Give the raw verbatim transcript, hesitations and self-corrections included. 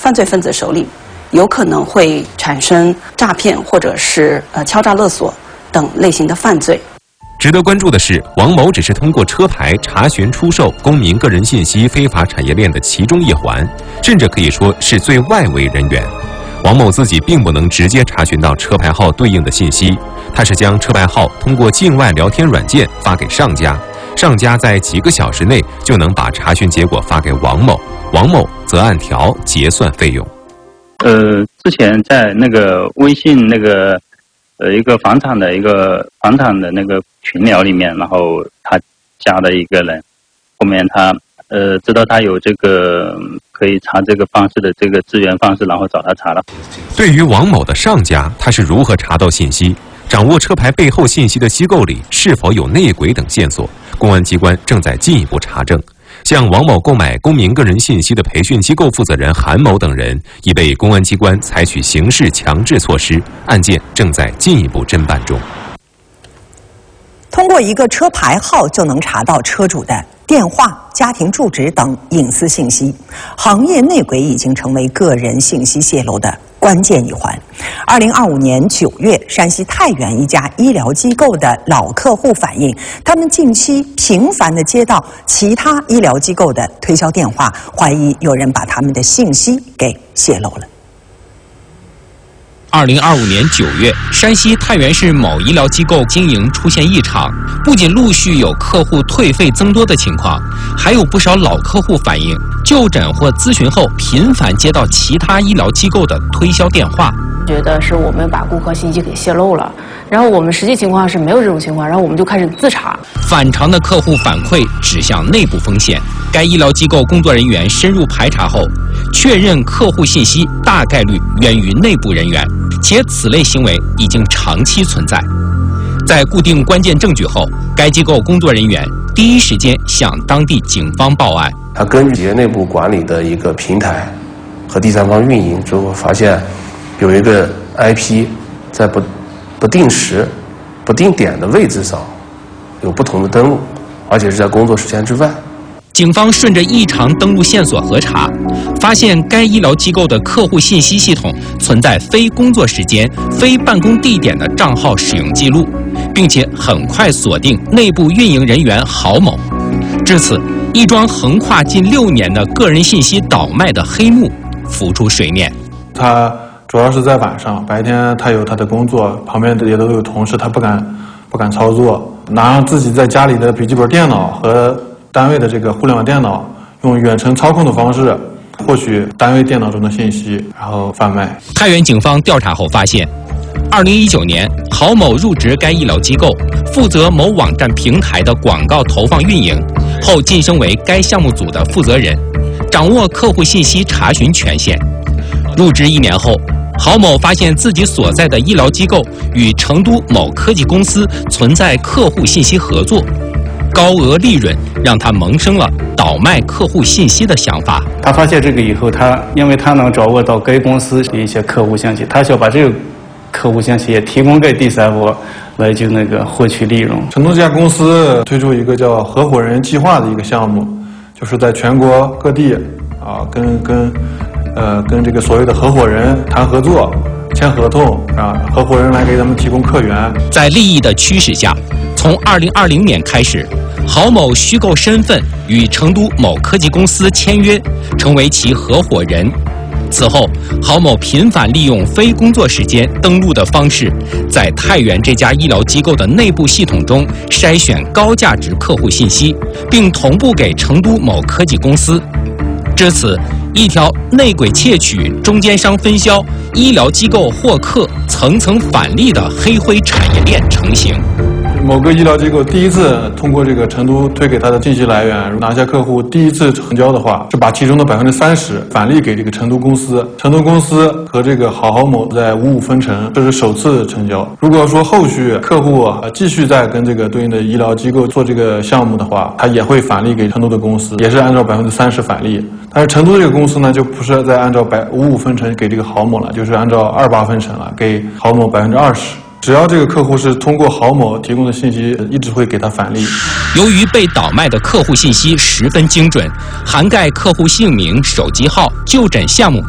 犯罪分子手里，有可能会产生诈骗或者是呃敲诈勒索等类型的犯罪。 值得关注的是，王某只是通过车牌查询出售公民个人信息非法产业链的其中一环，甚至可以说是最外围人员。王某自己并不能直接查询到车牌号对应的信息，他是将车牌号通过境外聊天软件发给上家，上家在几个小时内就能把查询结果发给王某，王某则按条结算费用。 呃，之前在那个微信那个呃一个房产的一个房产的那个群聊里面，然后他加了一个人，后面他呃知道他有这个可以查这个方式的这个资源方式，然后找他查了。 对于王某的上家，他是如何查到信息？掌握车牌背后信息的机构里是否有内鬼等线索？公安机关正在进一步查证。向王某购买公民个人信息的培训机构负责人韩某等人已被公安机关采取刑事强制措施，案件正在进一步侦办中。 通过一个车牌号就能查到车主的电话、家庭住址等隐私信息，行业内鬼已经成为个人信息泄露的关键一环。二零二五年九月，山西太原一家医疗机构的老客户反映，他们近期频繁地接到其他医疗机构的推销电话，怀疑有人把他们的信息给泄露了。 二零二五年九月，山西太原市某医疗机构经营出现异常，不仅陆续有客户退费增多的情况，还有不少老客户反映，就诊或咨询后频繁接到其他医疗机构的推销电话。 觉得是我们把顾客信息给泄露了，然后我们实际情况是没有这种情况，然后我们就开始自查。 反常的客户反馈指向内部风险，该医疗机构工作人员深入排查后，确认客户信息大概率源于内部人员，且此类行为已经长期存在。在固定关键证据后，该机构工作人员第一时间向当地警方报案。 他根据企业内部管理的一个平台和第三方运营之后，发现有一个 I P 在不不定时、不定点的位置上有不同的登录，而且是在工作时间之外。 警方顺着异常登录线索核查，发现该医疗机构的客户信息系统存在非工作时间、非办公地点的账号使用记录，并且很快锁定内部运营人员郝某。至此，一桩横跨近六年的个人信息倒卖的黑幕浮出水面。 他主要是在晚上，白天他有他的工作，旁边也都有同事，他不敢不敢操作，拿上自己在家里的笔记本电脑和单位的这个互联网电脑，用远程操控的方式获取单位电脑中的信息，然后贩卖。 太原警方调查后发现，二零一九年，郝某入职该医疗机构，负责某网站平台的广告投放运营，后晋升为该项目组的负责人，掌握客户信息查询权限。入职一年后，郝某发现自己所在的医疗机构与成都某科技公司存在客户信息合作，高额利润让他萌生了倒卖客户信息的想法。 他发现这个以后，他因为他能掌握到该公司的一些客户信息，他想把这个客户信息也提供给第三方来就那个获取利润。 成都这家公司推出一个叫合伙人计划的一个项目，就是在全国各地啊，跟跟呃跟这个所谓的合伙人谈合作、签合同啊，合伙人来给他们提供客源。 在利益的驱使下，从二零二零年开始，郝某虚构身份与成都某科技公司签约，成为其合伙人。此后，郝某频繁利用非工作时间登录的方式，在太原这家医疗机构的内部系统中筛选高价值客户信息，并同步给成都某科技公司。至此，一条内鬼窃取、中间商分销、医疗机构获客、层层返利的黑灰产业链成型。 某个医疗机构第一次通过这个成都推给他的信息来源拿下客户，第一次成交的话，是把其中的百分之三十返利给这个成都公司，成都公司和这个郝郝某在五五分成，这是首次成交。如果说后续客户啊继续再跟这个对应的医疗机构做这个项目的话，他也会返利给成都的公司，也是按照百分之三十返利。但是成都这个公司呢，就不是再按照百五五分成给这个郝某了，就是按照二八分成了，给郝某百分之二十。只要这个客户是通过郝某提供的信息，一直会给他返利。 由于被倒卖的客户信息十分精准，涵盖客户姓名、手机号、就诊项目